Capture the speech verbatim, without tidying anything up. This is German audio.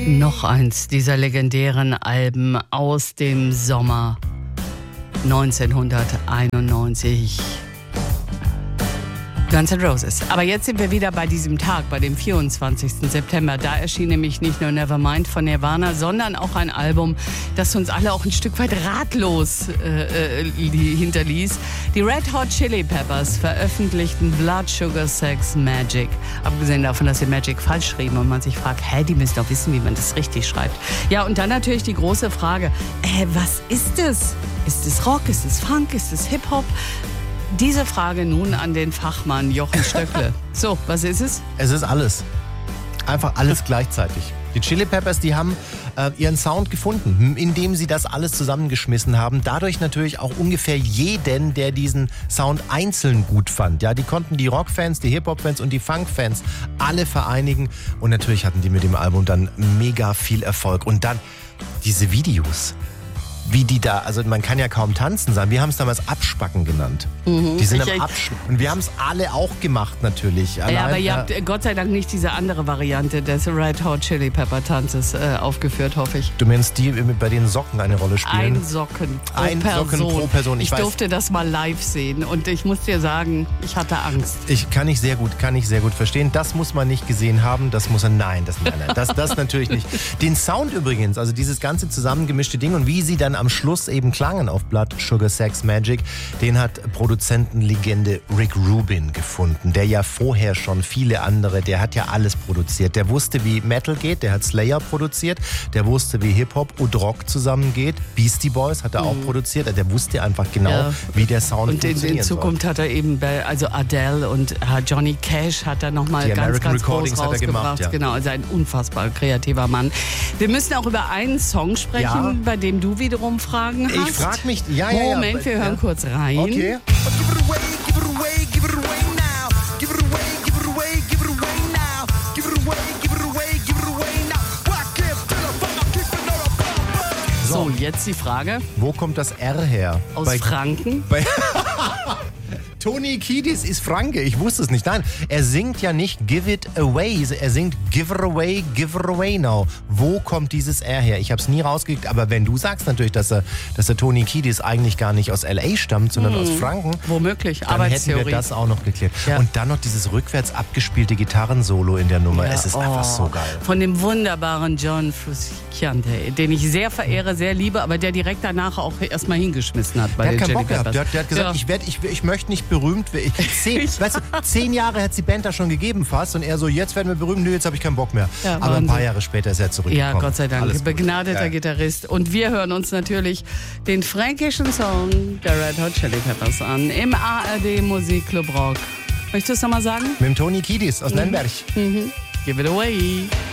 Noch eins dieser legendären Alben aus dem Sommer neunzehnhunderteinundneunzig. Guns N' Roses. Aber jetzt sind wir wieder bei diesem Tag, bei dem vierundzwanzigsten September. Da erschien nämlich nicht nur Nevermind von Nirvana, sondern auch ein Album, das uns alle auch ein Stück weit ratlos äh, äh, hinterließ. Die Red Hot Chili Peppers veröffentlichten Blood Sugar Sex Magik. Abgesehen davon, dass sie Magic falsch schrieben und man sich fragt, hä, die müssen doch wissen, wie man das richtig schreibt. Ja, und dann natürlich die große Frage, äh, was ist es? Ist es Rock? Ist es Funk? Ist es Hip-Hop? Diese Frage nun an den Fachmann Jochen Stöckle. So, was ist es? Es ist alles. Einfach alles gleichzeitig. Die Chili Peppers, die haben äh, ihren Sound gefunden, indem sie das alles zusammengeschmissen haben. Dadurch natürlich auch ungefähr jeden, der diesen Sound einzeln gut fand. Ja, die konnten die Rockfans, die Hip-Hop-Fans und die Funk-Fans alle vereinigen. Und natürlich hatten die mit dem Album dann mega viel Erfolg. Und dann diese Videos. Wie die da, also man kann ja kaum tanzen sagen. Wir haben es damals Abspacken genannt. Mhm, die sind am Abspacken. Und wir haben es alle auch gemacht natürlich. Allein, ja, aber ihr habt äh, Gott sei Dank nicht diese andere Variante des Red Hot Chili Pepper Tanzes äh, aufgeführt, hoffe ich. Du meinst die, bei denen Socken eine Rolle spielen? Ein Socken pro Ein Person. Socken pro Person. Ich, ich weiß, durfte das mal live sehen und ich muss dir sagen, ich hatte Angst. Ich kann ich sehr gut, kann ich sehr gut verstehen. Das muss man nicht gesehen haben. Das muss man, nein, das, nein, nein, das, das natürlich nicht. Den Sound übrigens, also dieses ganze zusammengemischte Ding und wie sie dann am Schluss eben klangen auf Blood Sugar Sex Magik, den hat Produzentenlegende Rick Rubin gefunden, der ja vorher schon viele andere, der hat ja alles produziert. Der wusste, wie Metal geht, der hat Slayer produziert, der wusste, wie Hip-Hop und Rock zusammengeht. Beastie Boys hat er auch mhm. produziert, der wusste einfach genau, ja. wie der Sound und funktioniert. Und in Zukunft soll. hat er eben, bei, also Adele und uh, Johnny Cash hat er nochmal ganz, American ganz Recordings groß rausgebracht. Gemacht, ja. Genau, also ein unfassbar kreativer Mann. Wir müssen auch über einen Song sprechen, ja. bei dem du wiederum Fragen hast. Ich frage mich, ja, ja, ja. Moment, wir hören ja. kurz rein. Okay. So, jetzt die Frage. Wo kommt das R her? Aus bei, Franken? Bei Tony Kiedis ist Franke, ich wusste es nicht. Nein, er singt ja nicht Give It Away, er singt Give It Away, Give It Away Now. Wo kommt dieses R her? Ich habe es nie rausgekriegt, aber wenn du sagst natürlich, dass er, dass der Tony Kiedis eigentlich gar nicht aus L A stammt, sondern hm. aus Franken. Womöglich, dann hätten wir das auch noch geklärt. Ja. Und dann noch dieses rückwärts abgespielte Gitarrensolo in der Nummer. Ja, es ist oh, einfach so geil. Von dem wunderbaren John Frusciante, den ich sehr verehre, sehr liebe, aber der direkt danach auch erstmal hingeschmissen hat bei der den hat keinen Chili Bock gehabt. Der, der hat gesagt, ja. ich, werd, ich, ich möchte nicht berühmt werden. Zehn, weißt du, zehn Jahre hat die Band da schon gegeben fast und er so, jetzt werden wir berühmt, nö, jetzt habe ich keinen Bock mehr. Ja, aber ein paar Jahre später ist er zurückgekommen. Ja, Gott sei Dank, Alles begnadeter ja. Gitarrist. Und wir hören uns natürlich den fränkischen Song der Red Hot Chili Peppers an im A R D Musikclub Rock. Möchtest du es nochmal sagen? Mit dem Tony Kiedis aus mhm. Nürnberg. Mhm. Give it away.